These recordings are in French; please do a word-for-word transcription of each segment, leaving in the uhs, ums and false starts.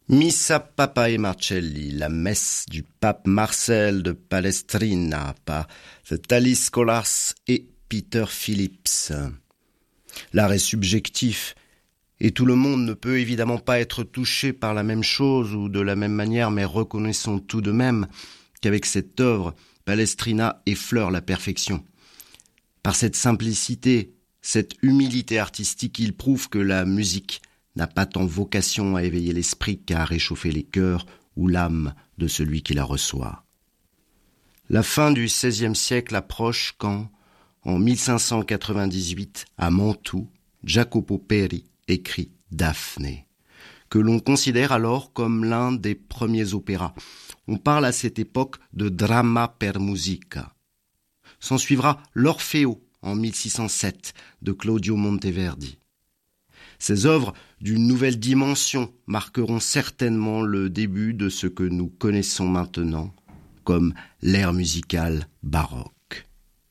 Missa Papae Marcelli, la messe du pape Marcel de Palestrina par Thalis Kollars et Peter Phillips. L'art est subjectif et tout le monde ne peut évidemment pas être touché par la même chose ou de la même manière, mais reconnaissons tout de même qu'avec cette œuvre, Palestrina effleure la perfection. Par cette simplicité, cette humilité artistique, il prouve que la musique n'a pas tant vocation à éveiller l'esprit qu'à réchauffer les cœurs ou l'âme de celui qui la reçoit. La fin du seizième siècle approche quand, en mille cinq cent quatre-vingt-dix-huit, à Mantoue, Jacopo Peri écrit Daphné, que l'on considère alors comme l'un des premiers opéras. On parle à cette époque de drama per musica. S'ensuivra l'Orfeo en mille six cent sept de Claudio Monteverdi. Ces œuvres d'une nouvelle dimension marqueront certainement le début de ce que nous connaissons maintenant comme l'ère musicale baroque.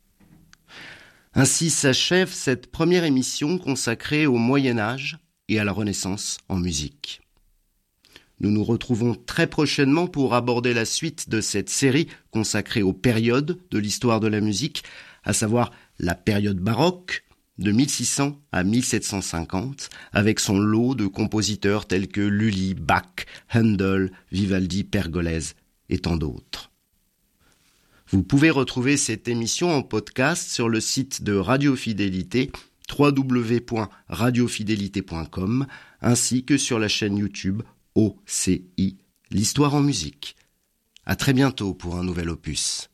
Ainsi s'achève cette première émission consacrée au Moyen-Âge et à la Renaissance en musique. Nous nous retrouvons très prochainement pour aborder la suite de cette série consacrée aux périodes de l'histoire de la musique, à savoir la période baroque, de mille six cents à mille sept cent cinquante, avec son lot de compositeurs tels que Lully, Bach, Handel, Vivaldi, Pergolèse et tant d'autres. Vous pouvez retrouver cette émission en podcast sur le site de Radio Fidélité, w w w point radio fidélité point com, ainsi que sur la chaîne YouTube O C I, l'histoire en musique. À très bientôt pour un nouvel opus.